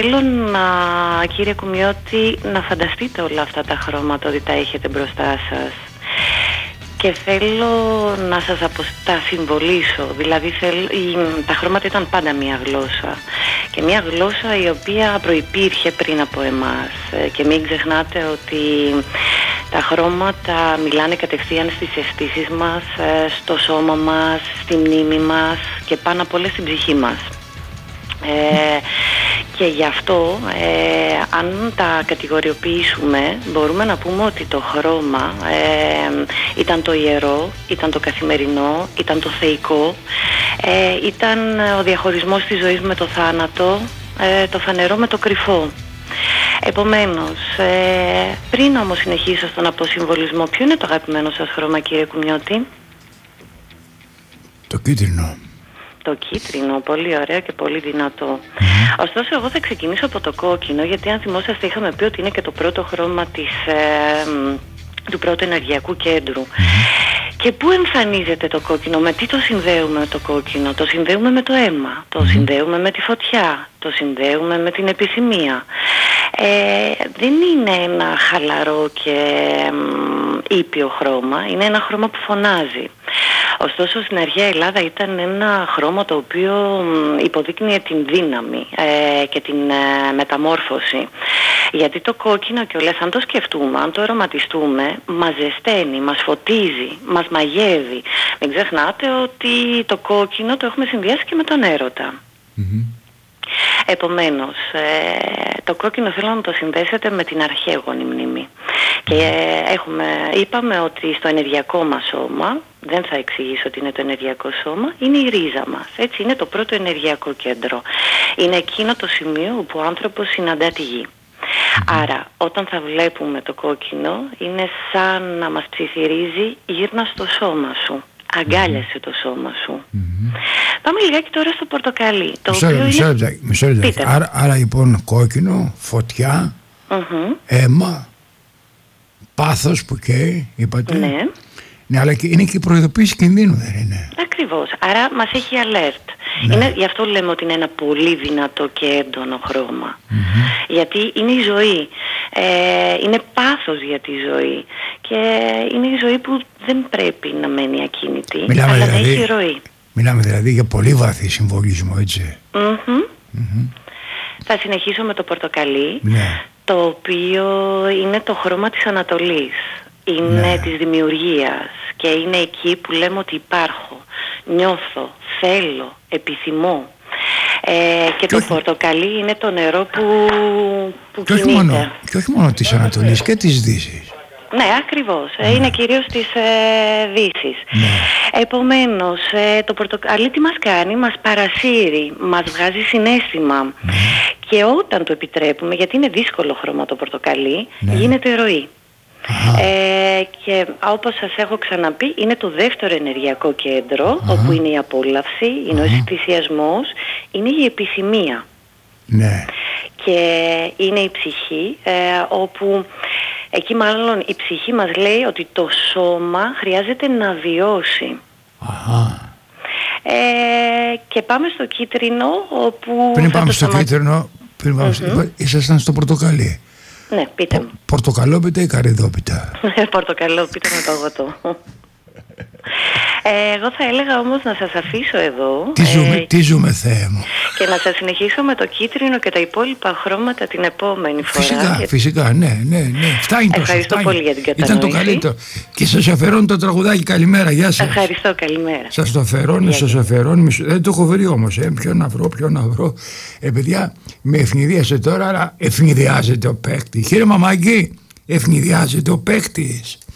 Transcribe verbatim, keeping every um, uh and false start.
θέλω να, κύριε Κουμιώτη, να φανταστείτε όλα αυτά τα χρώματα ότι τα έχετε μπροστά σας. Και θέλω να σας απο... τα συμβολήσω. Δηλαδή θέλω... η... τα χρώματα ήταν πάντα μία γλώσσα. Και μία γλώσσα η οποία προϋπήρχε πριν από εμάς. Και μην ξεχνάτε ότι τα χρώματα μιλάνε κατευθείαν στις αισθήσεις μας, στο σώμα μας, στη μνήμη μας και πάνω απ' όλα στην ψυχή μας. Ε, και γι' αυτό ε, αν τα κατηγοριοποιήσουμε μπορούμε να πούμε ότι το χρώμα ε, ήταν το ιερό, ήταν το καθημερινό, ήταν το θεϊκό, ε, ήταν ο διαχωρισμός της ζωής με το θάνατο, ε, το φανερό με το κρυφό. Επομένως, ε, πριν όμως συνεχίσω στον αποσυμβολισμό, ποιο είναι το αγαπημένο σας χρώμα, κύριε Κουμιώτη? Το κίτρινο. Το κίτρινο, πολύ ωραίο και πολύ δυνατό. Mm-hmm. Ωστόσο, εγώ θα ξεκινήσω από το κόκκινο, γιατί αν θυμόσαστε είχαμε πει ότι είναι και το πρώτο χρώμα της, ε, του πρώτου ενεργειακού κέντρου. Mm-hmm. Και πού εμφανίζεται το κόκκινο, με τι το συνδέουμε το κόκκινο? Το συνδέουμε με το αίμα, το mm-hmm. συνδέουμε με τη φωτιά, το συνδέουμε με την επιθυμία. Ε, δεν είναι ένα χαλαρό και ε, ήπιο χρώμα, είναι ένα χρώμα που φωνάζει. Ωστόσο στην αρχαία Ελλάδα ήταν ένα χρώμα το οποίο υποδείκνυε την δύναμη ε, και την ε, μεταμόρφωση. Γιατί το κόκκινο κιόλας, αν το σκεφτούμε, αν το ερωματιστούμε, μας ζεσταίνει, μας φωτίζει, μας μαγεύει. Μην ξεχνάτε ότι το κόκκινο το έχουμε συνδυάσει και με τον έρωτα. Mm-hmm. Επομένως, ε, το κόκκινο θέλω να το συνδέσετε με την αρχαίγονη μνήμη. Και ε, έχουμε, είπαμε ότι στο ενεργειακό μας σώμα, δεν θα εξηγήσω ότι είναι το ενεργειακό σώμα, είναι η ρίζα μας. Έτσι, είναι το πρώτο ενεργειακό κέντρο. Είναι εκείνο το σημείο όπου ο άνθρωπος συναντά τη γη. Άρα, όταν θα βλέπουμε το κόκκινο, είναι σαν να μας ψιθυρίζει γύρνα στο σώμα σου. Αγκάλιασε το σώμα σου. Mm-hmm. Πάμε λιγάκι τώρα στο πορτοκαλί. Το μισό, οποίο μισό, είναι... μισό, μισό, άρα, άρα λοιπόν κόκκινο, φωτιά, mm-hmm. αίμα, πάθος που καίει, είπατε. Ναι. Ναι, αλλά είναι και η προειδοποίηση κινδύνου, δεν είναι? Ακριβώς. Άρα μας έχει alert. Ναι. Είναι, γι' αυτό λέμε ότι είναι ένα πολύ δυνατό και έντονο χρώμα. Mm-hmm. Γιατί είναι η ζωή. Ε, είναι πάθος για τη ζωή. Και είναι η ζωή που δεν πρέπει να μένει ακίνητη, μιλάμε αλλά δηλαδή, να έχει ροή. Μιλάμε δηλαδή για πολύ βαθύ συμβολισμό, έτσι. Mm-hmm. Mm-hmm. Θα συνεχίσω με το πορτοκαλί, ναι. το οποίο είναι το χρώμα της Ανατολής. Είναι ναι. της δημιουργίας και είναι εκεί που λέμε ότι υπάρχω, νιώθω, θέλω, επιθυμώ. Ε, και, και το όχι... πορτοκαλί είναι το νερό που, που και κινείται. Όχι μόνο, και όχι μόνο της Ανατολής και της Δύσης. Ναι, ακριβώς. Ναι. Είναι κυρίως της ε, Δύσης. Ναι. Επομένως, ε, το πορτοκαλί τι μας κάνει? Μας παρασύρει, μας βγάζει συναίσθημα. Ναι. Και όταν το επιτρέπουμε, γιατί είναι δύσκολο χρώμα το πορτοκαλί, ναι. γίνεται ροή. Ε, και όπως σας έχω ξαναπεί, είναι το δεύτερο ενεργειακό κέντρο, uh-huh. όπου είναι η απόλαυση, είναι uh-huh. ο αισθησιασμός, είναι η επιθυμία. Ναι. Και είναι η ψυχή, ε, όπου εκεί μάλλον η ψυχή μας λέει ότι το σώμα χρειάζεται να βιώσει. Uh-huh. Ε, και πάμε στο κίτρινο, όπου... Πριν πάμε στο σωμα... κίτρινο, πριν πάμε mm-hmm. στο... ήσασταν στο πορτοκαλί. Ναι, πείτε μου. Πορτοκαλόπιτα ή καρυδόπιτα? Πορτοκαλόπιτα με το αγωτό. Ε, εγώ θα έλεγα όμως να σας αφήσω εδώ. Τι ζούμε, ε, τι ζούμε Θεέ μου. Και να σας συνεχίσω με το κίτρινο και τα υπόλοιπα χρώματα την επόμενη φορά. Φυσικά, και... φυσικά, ναι, ναι, ναι. Φτάνει τόσο. Ευχαριστώ φτάνει. πολύ για την κατανόηση. Ήταν το καλύτερο. Και σας αφαιρώνω το τραγουδάκι. Καλημέρα, γεια σας. Ευχαριστώ, καλημέρα. Σας το αφαιρώνω, σας αφαιρώνω. Δεν το έχω βρει όμως. Ε. Ποιο να βρω, ποιο να βρω. Ε, παιδιά, με ευνηδίασε τώρα, αλλά ευνηδιάζεται ο παίκτη. Κύριε Μαμάκη, ευνηδιάζεται ο παίκτης.